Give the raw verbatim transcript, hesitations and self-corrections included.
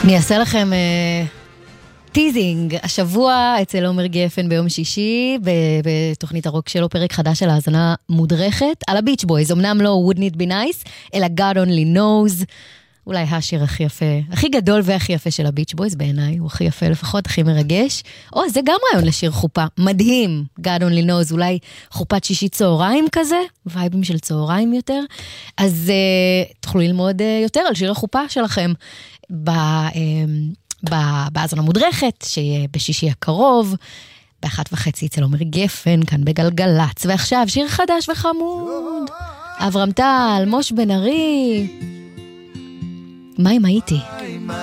אני אעשה לכם אה, טיזינג. השבוע אצל עומר גפן ביום שישי, בתוכנית הרוק שלו, פרק חדש של האזנה מודרכת, על הביץ' בויז. אמנם לא Wouldn't It Be Nice, אלא God Only Knows. אולי השיר הכי יפה, הכי גדול והכי יפה של הביץ' בויז בעיניי, הוא הכי יפה לפחות, הכי מרגש. או, זה גם רעיון לשיר חופה, מדהים, God Only Knows, אולי חופת שישי צהריים כזה, וייבים של צהריים יותר. אז uh, תוכלו ללמוד uh, יותר על שיר החופה שלכם, ב, uh, בהאזנה מודרכת, שיהיה בשישי הקרוב, באחת וחצי אצל עומר גפן, כאן בגלגלץ, ועכשיו שיר חדש וחמוד, אברהם טל, מוש בן ארי, מה אם הייתי?